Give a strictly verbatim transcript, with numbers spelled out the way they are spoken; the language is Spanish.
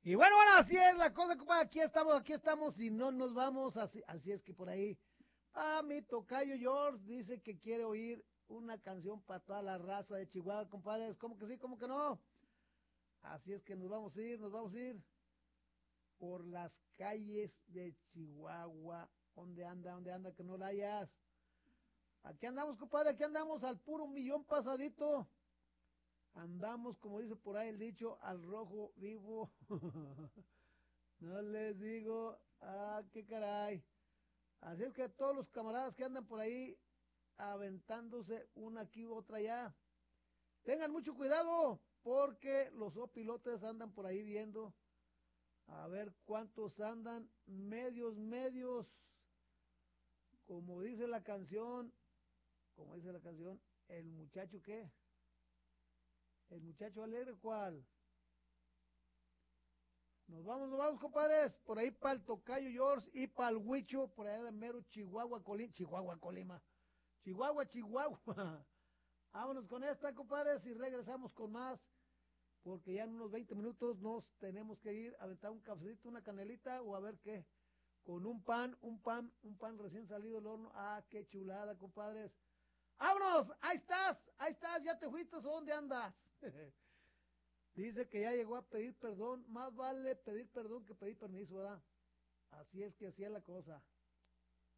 Y bueno, bueno, así es la cosa, compadre. Aquí estamos, aquí estamos y no nos vamos. Así, así es que por ahí, ah, mi tocayo George dice que quiere oír una canción para toda la raza de Chihuahua, compadres. ¿Cómo que sí, cómo que no? Así es que nos vamos a ir, nos vamos a ir por las calles de Chihuahua. ¿Dónde anda? ¿Dónde anda? Que no la hayas. Aquí andamos, compadre, aquí andamos al puro millón pasadito. Andamos, como dice por ahí el dicho, al rojo vivo. No les digo, ah, qué caray. Así es que todos los camaradas que andan por ahí aventándose una aquí u otra allá, tengan mucho cuidado porque los opilotes andan por ahí viendo a ver cuántos andan medios, medios, como dice la canción, como dice la canción, el muchacho qué, el muchacho alegre, ¿cuál? Nos vamos, nos vamos, compadres, por ahí para el Tocayo George y para el Huicho, por allá de mero Chihuahua, Colima, Chihuahua, Colima, Chihuahua, Chihuahua. Vámonos con esta, compadres, y regresamos con más, porque ya en unos veinte minutos nos tenemos que ir a aventar un cafecito, una canelita, o a ver qué, con un pan, un pan, un pan recién salido del horno. Ah, qué chulada, compadres. ¡Vámonos! Ahí estás, ahí estás, ya te fuiste, ¿o dónde andas? Dice que ya llegó a pedir perdón, más vale pedir perdón que pedir permiso, ¿verdad? Así es que así es la cosa.